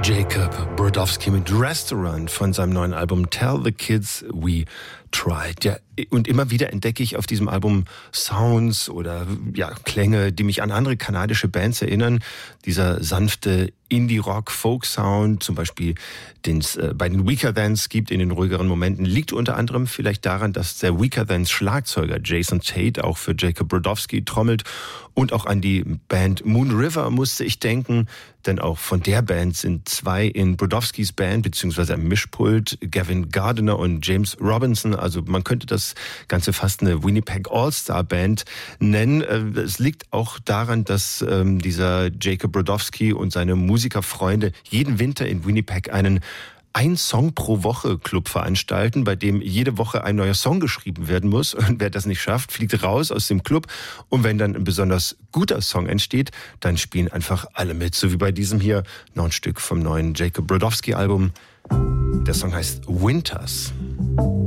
Jacob Brodowski mit Restaurant von seinem neuen Album Tell the Kids We Tried. Ja, und immer wieder entdecke ich auf diesem Album Sounds oder Klänge, die mich an andere kanadische Bands erinnern. Dieser sanfte Indie-Rock-Folk-Sound, zum Beispiel den es bei den Weaker Thans gibt in den ruhigeren Momenten, liegt unter anderem vielleicht daran, dass der Weaker Thans Schlagzeuger Jason Tate auch für Jacob Brodowski trommelt. Und auch an die Band Moon River musste ich denken, denn auch von der Band sind zwei in Brodowskis Band beziehungsweise am Mischpult, Gavin Gardiner und James Robinson. Also man könnte das Ganze fast eine Winnipeg All-Star-Band nennen. Es liegt auch daran, dass dieser Jacob Brodowski und seine Musikerfreunde jeden Winter in Winnipeg einen Ein-Song-pro-Woche-Club veranstalten, bei dem jede Woche ein neuer Song geschrieben werden muss. Und wer das nicht schafft, fliegt raus aus dem Club. Und wenn dann ein besonders guter Song entsteht, dann spielen einfach alle mit. So wie bei diesem hier, noch ein Stück vom neuen Jacob Brodowski-Album. Der Song heißt Winters.